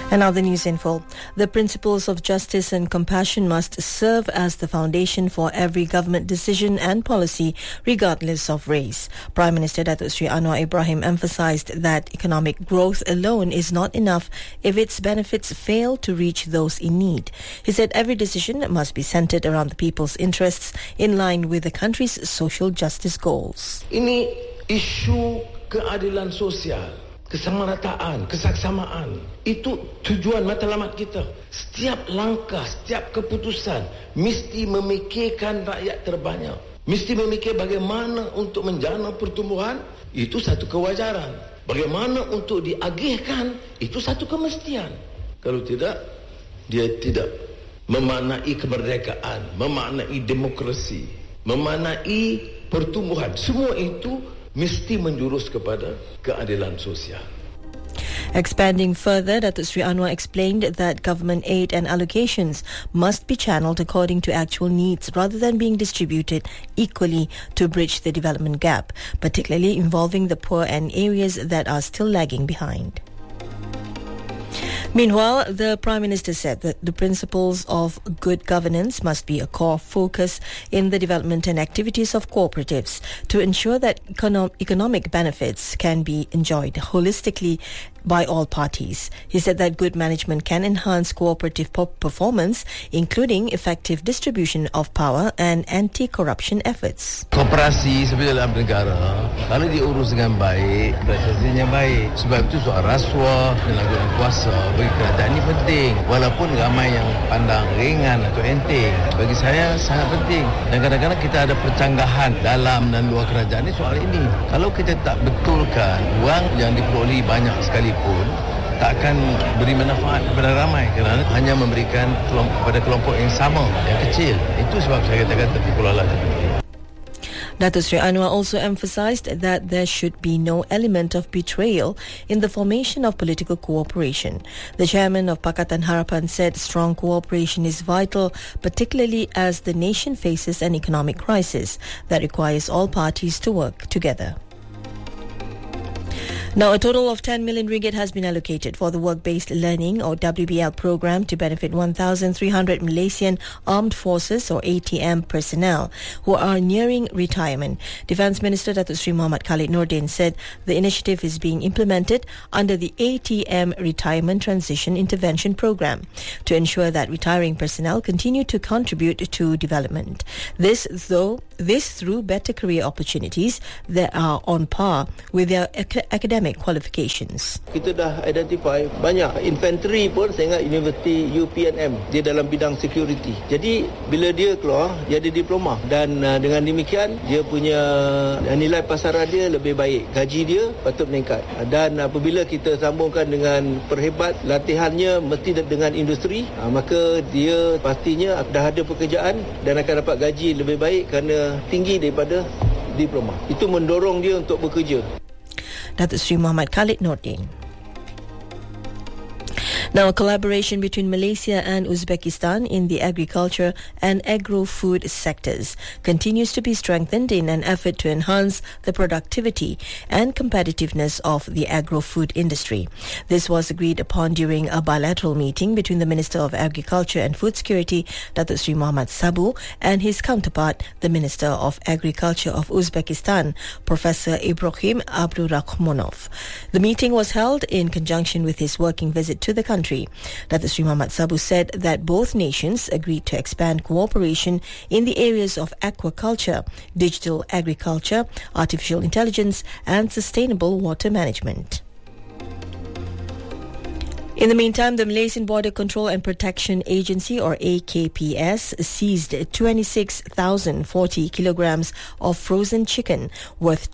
And now the news in full. The principles of justice and compassion must serve as the foundation for every government decision and policy, regardless of race. Prime Minister Datuk Sri Anwar Ibrahim emphasized that economic growth alone is not enough if its benefits fail to reach those in need. He said every decision must be centered around the people's interests in line with the country's social justice goals. Ini isu keadilan sosial, kesamarataan, kesaksamaan. Itu tujuan matlamat kita. Setiap langkah, setiap keputusan mesti memikirkan rakyat terbanyak. Mesti memikir bagaimana untuk menjana pertumbuhan, itu satu kewajaran. Bagaimana untuk diagihkan, itu satu kemestian. Kalau tidak, dia tidak memaknai kemerdekaan, memaknai demokrasi, memaknai pertumbuhan. Semua itu mesti menjurus kepada keadilan sosial. Expanding further, Datuk Sri Anwar explained that government aid and allocations must be channeled according to actual needs rather than being distributed equally to bridge the development gap, particularly involving the poor and areas that are still lagging behind. Meanwhile, the Prime Minister said that the principles of good governance must be a core focus in the development and activities of cooperatives to ensure that economic benefits can be enjoyed holistically by all parties. He said that good management can enhance cooperative performance, including effective distribution of power and anti-corruption efforts. Koperasi seperti dalam negara, kalau diurus dengan baik, prestasinya baik. Sebab itu soal rasuah, penyalahgunaan kuasa bagi kerajaan ini penting. Walaupun ramai yang pandang ringan atau enteng, bagi saya sangat penting. Dan kadang-kadang kita ada percanggahan dalam dan luar kerajaan ini soal ini. Kalau kita tak betulkan, wang yang diperoleh banyak sekali pun tak akan beri manfaat kepada ramai kerana hanya memberikan kepada kelompok yang sama, yang kecil. Itu sebab saya katakan tertipu lala. Datuk Sri Anwar also emphasized that there should be no element of betrayal in the formation of political cooperation. The chairman of Pakatan Harapan said strong cooperation is vital, particularly as the nation faces an economic crisis that requires all parties to work together. Now, a total of 10 million ringgit has been allocated for the Work-Based Learning or WBL program to benefit 1,300 Malaysian Armed Forces or ATM personnel who are nearing retirement. Defence Minister Datuk Sri Muhammad Khalid Nordin said the initiative is being implemented under the ATM Retirement Transition Intervention Program to ensure that retiring personnel continue to contribute to development. This through better career opportunities that are on par with their academic qualifications. Kita dah identify banyak infantry pun saya ingat Universiti UPNM dia dalam bidang security. Jadi bila dia keluar dia ada diploma dan dengan demikian dia punya nilai pasaran dia lebih baik, gaji dia patut meningkat. Dan apabila kita sambungkan dengan perhebat latihannya mesti dengan industri, maka dia pastinya dah ada pekerjaan dan akan dapat gaji lebih baik kerana tinggi daripada diploma. Itu mendorong dia untuk bekerja. Datuk Sri Muhammad Khalid Nordin. Now, a collaboration between Malaysia and Uzbekistan in the agriculture and agro-food sectors continues to be strengthened in an effort to enhance the productivity and competitiveness of the agro-food industry. This was agreed upon during a bilateral meeting between the Minister of Agriculture and Food Security, Datuk Sri Muhammad Sabu, and his counterpart, the Minister of Agriculture of Uzbekistan, Professor Ibrahim Abdurrahmonov. The meeting was held in conjunction with his working visit to the country. Datuk Sri Muhammad Sabu said that both nations agreed to expand cooperation in the areas of aquaculture, digital agriculture, artificial intelligence, and sustainable water management. In the meantime, the Malaysian Border Control and Protection Agency, or AKPS, seized 26,040 kilograms of frozen chicken worth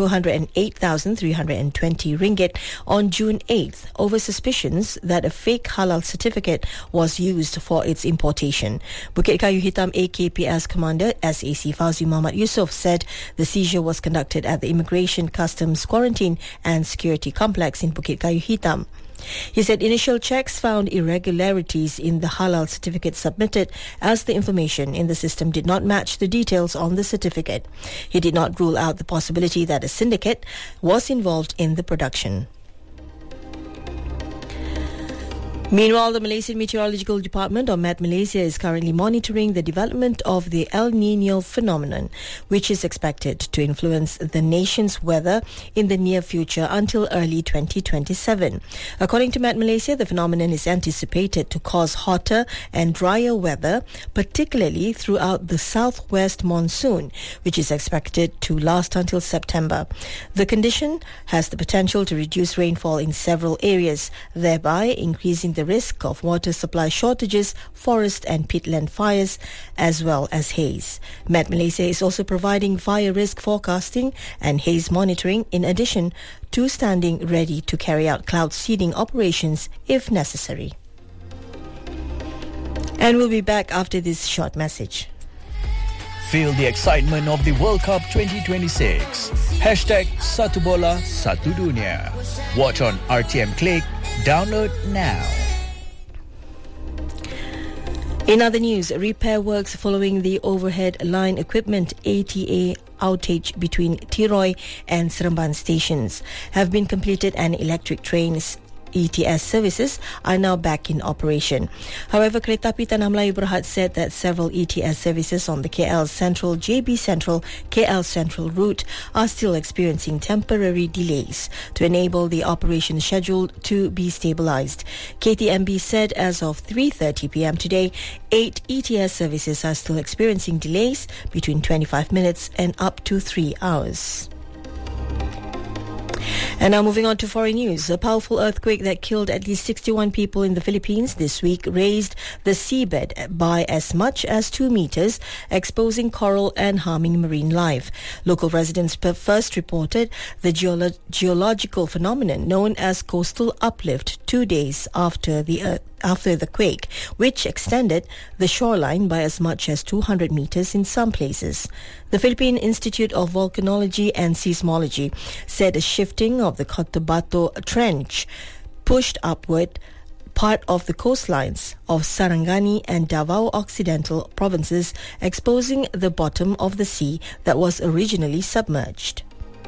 208,320 ringgit on June 8th over suspicions that a fake halal certificate was used for its importation. Bukit Kayu Hitam AKPS Commander SAC Fauzi Muhammad Yusof said the seizure was conducted at the Immigration, Customs, Quarantine and Security Complex in Bukit Kayu Hitam. He said initial checks found irregularities in the halal certificate submitted as the information in the system did not match the details on the certificate. He did not rule out the possibility that a syndicate was involved in the production. Meanwhile, the Malaysian Meteorological Department, or Met Malaysia, is currently monitoring the development of the El Niño phenomenon, which is expected to influence the nation's weather in the near future until early 2027. According to Met Malaysia, the phenomenon is anticipated to cause hotter and drier weather, particularly throughout the southwest monsoon, which is expected to last until September. The condition has the potential to reduce rainfall in several areas, thereby increasing the risk of water supply shortages, forest and peatland fires, as well as haze. Met Malaysia is also providing fire risk forecasting and haze monitoring, in addition to standing ready to carry out cloud seeding operations if necessary. And we'll be back after this short message. Feel the excitement of the World Cup 2026. Hashtag Satu Bola Satu Dunia. Watch on RTM Click. Download now. In other news, repair works following the overhead line equipment ATA outage between Tiroi and Seremban stations have been completed, and electric trains ETS services are now back in operation. However, Kereta Api Tanah Melayu Berhad said that several ETS services on the KL Central, JB Central, KL Central route are still experiencing temporary delays to enable the operation schedule to be stabilized. KTMB said as of 3:30 p.m. today, 8 ETS services are still experiencing delays between 25 minutes and up to 3 hours. And now moving on to foreign news. A powerful earthquake that killed at least 61 people in the Philippines this week raised the seabed by as much as 2 meters, exposing coral and harming marine life. Local residents first reported the geological phenomenon known as coastal uplift 2 days after the quake, which extended the shoreline by as much as 200 meters in some places. The Philippine Institute of Volcanology and Seismology said a shifting of the Cotabato Trench pushed upward part of the coastlines of Sarangani and Davao Occidental provinces, exposing the bottom of the sea that was originally submerged.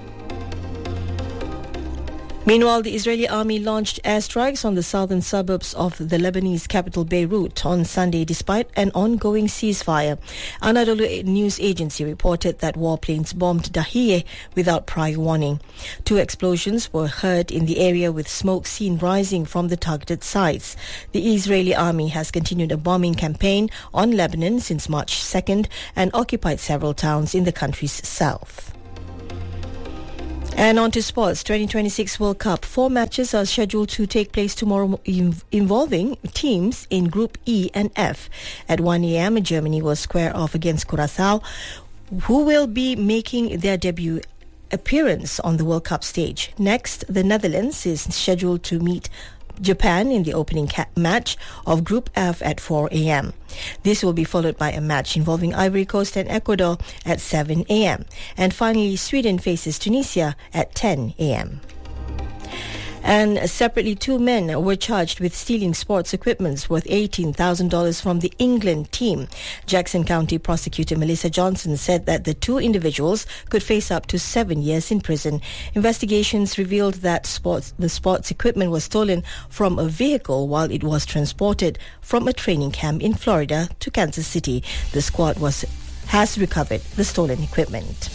Meanwhile, the Israeli army launched airstrikes on the southern suburbs of the Lebanese capital Beirut on Sunday despite an ongoing ceasefire. Anadolu News Agency reported that warplanes bombed Dahiyeh without prior warning. 2 explosions were heard in the area with smoke seen rising from the targeted sites. The Israeli army has continued a bombing campaign on Lebanon since March 2nd and occupied several towns in the country's south. And on to sports. 2026 World Cup. 4 matches are scheduled to take place tomorrow involving teams in Group E and F. At 1 a.m, Germany will square off against Curaçao, who will be making their debut appearance on the World Cup stage. Next, the Netherlands is scheduled to meet Japan in the opening match of Group F at 4 a.m. This will be followed by a match involving Ivory Coast and Ecuador at 7 a.m. And finally, Sweden faces Tunisia at 10 a.m. And separately, 2 men were charged with stealing sports equipment worth $18,000 from the England team. Jackson County prosecutor Melissa Johnson said that the 2 individuals could face up to 7 years in prison. Investigations revealed that the sports equipment was stolen from a vehicle while it was transported from a training camp in Florida to Kansas City. The squad has recovered the stolen equipment.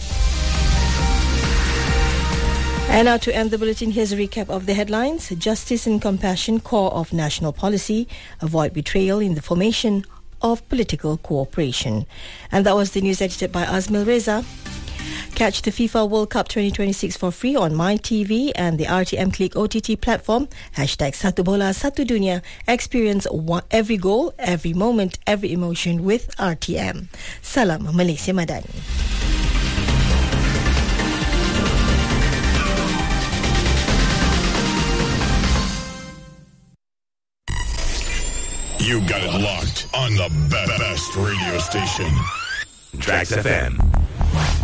And now to end the bulletin, here's a recap of the headlines. Justice and compassion, core of national policy. Avoid betrayal in the formation of political cooperation. And that was the news edited by Azmil Reza. Catch the FIFA World Cup 2026 for free on MyTV and the RTM Click OTT platform. Hashtag Satu Bola Satu Dunia. Experience every goal, every moment, every emotion with RTM. Salam Malaysia Madani. You got it locked on the best radio station. Trax FM.